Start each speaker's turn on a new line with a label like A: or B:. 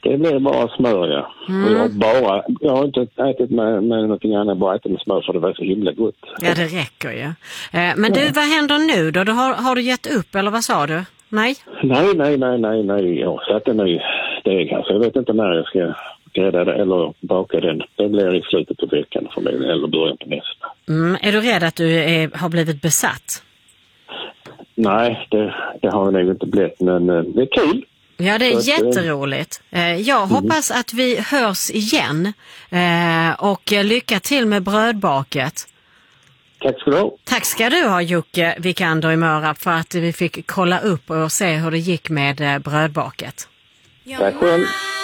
A: Det blir bara smör, ja. Och jag har inte ätit med någonting annat, bara ätit med smör för det var så himla gott.
B: Ja, det räcker ju. Men du, vad händer nu då? Har du gett upp, eller vad sa du? Nej?
A: Nej. Jag satte en ny deg här, så jag vet inte när jag ska grädda det eller baka den. Det blir i slutet på veckan förmodligen, eller början på nästa.
B: Är du rädd att du har blivit besatt?
A: Nej, det har jag nog inte blivit, men det är kul.
B: Ja, det är jätteroligt. Jag hoppas att vi hörs igen och lycka till med brödbaket.
A: Tack ska du ha.
B: Tack ska du ha, Jocke Vikander i Mörarp, för att vi fick kolla upp och se hur det gick med brödbaket.
A: Tack själv.